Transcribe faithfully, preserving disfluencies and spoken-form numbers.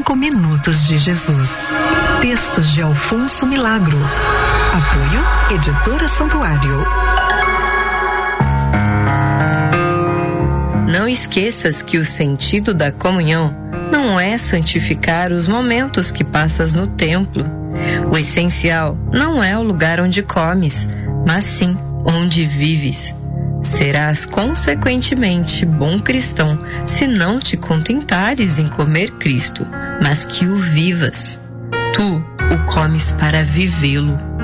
Cinco Minutos de Jesus. Textos de Alfonso Milagro. Apoio Editora Santuário. Não esqueças que o sentido da comunhão não é santificar os momentos que passas no templo. O essencial não é o lugar onde comes, mas sim onde vives. Serás consequentemente bom cristão se não te contentares em comer Cristo, mas que o vivas. Tu o comes para vivê-lo.